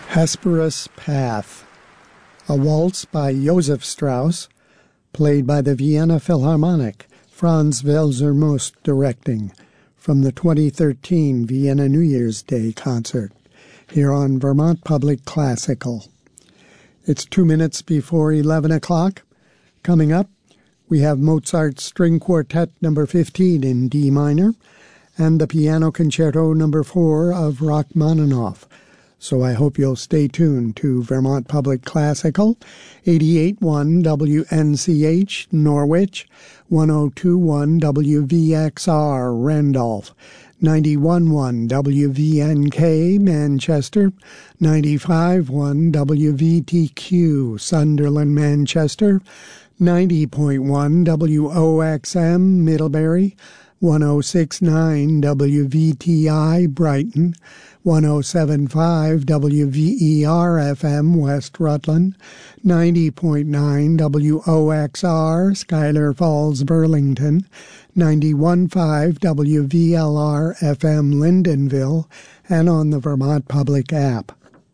Hesperus Path, a waltz by Joseph Strauss, played by the Vienna Philharmonic, Franz Welser-Möst directing, from the 2013 Vienna New Year's Day concert, here on Vermont Public Classical. It's 2 minutes before 11 o'clock. Coming up, we have Mozart's String Quartet No. 15 in D minor, and the Piano Concerto No. 4 of Rachmaninoff. So I hope you'll stay tuned to Vermont Public Classical, 88.1 WNCH, Norwich, 102.1 WVXR, Randolph, 91.1 WVNK, Manchester, 95.1 WVTQ, Sunderland, Manchester, 90.1 WOXM, Middlebury, 106.9 WVTI, Brighton, 107.5 WVER-FM, West Rutland, 90.9 WOXR, Schuyler Falls, Burlington, 91.5 WVLR-FM, Lyndonville, and on the Vermont Public app.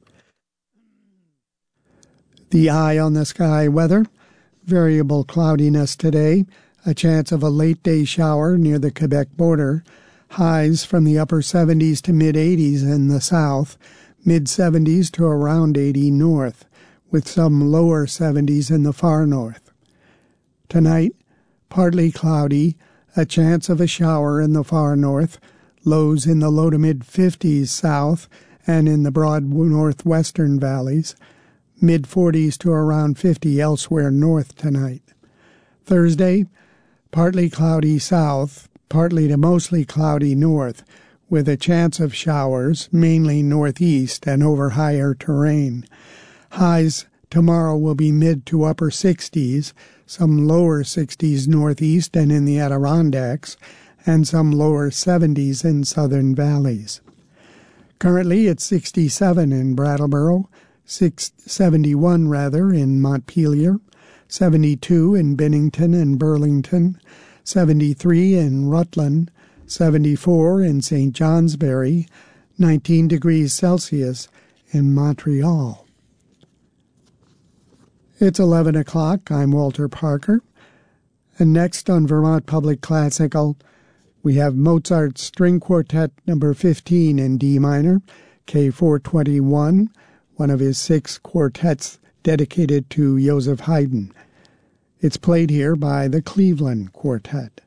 The eye on the sky weather, variable cloudiness today, a chance of a late-day shower near the Quebec border, highs from the upper 70s to mid-80s in the south, mid-70s to around 80 north, with some lower 70s in the far north. Tonight, partly cloudy, a chance of a shower in the far north, lows in the low to mid-50s south and in the broad northwestern valleys, mid-40s to around 50 elsewhere north tonight. Thursday, partly cloudy south, partly to mostly cloudy north, with a chance of showers, mainly northeast and over higher terrain. Highs tomorrow will be mid to upper 60s, some lower 60s northeast and in the Adirondacks, and some lower 70s in southern valleys. Currently it's 67 in Brattleboro, 71 in Montpelier, 72 in Bennington and Burlington, 73 in Rutland, 74 in St. Johnsbury, 19 degrees Celsius in Montreal. It's 11 o'clock. I'm Walter Parker. And next on Vermont Public Classical, we have Mozart's String Quartet No. 15 in D minor, K421, one of his 6 quartets dedicated to Joseph Haydn. It's played here by the Cleveland Quartet.